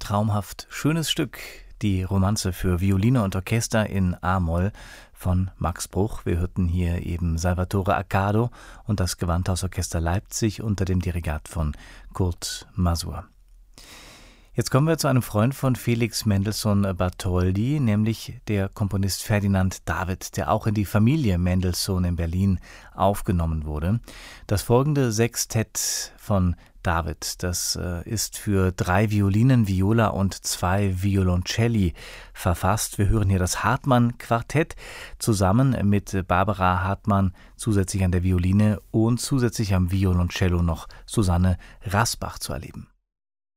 traumhaft schönes Stück, die Romanze für Violine und Orchester in A-Moll von Max Bruch. Wir hörten hier eben Salvatore Accardo und das Gewandhausorchester Leipzig unter dem Dirigat von Kurt Masur. Jetzt kommen wir zu einem Freund von Felix Mendelssohn Bartholdy, nämlich der Komponist Ferdinand David, der auch in die Familie Mendelssohn in Berlin aufgenommen wurde. Das folgende Sextett von David, das ist für 3 Violinen, Viola und 2 Violoncelli verfasst. Wir hören hier das Hartmann-Quartett zusammen mit Barbara Hartmann zusätzlich an der Violine und zusätzlich am Violoncello noch Susanne Rasbach zu erleben.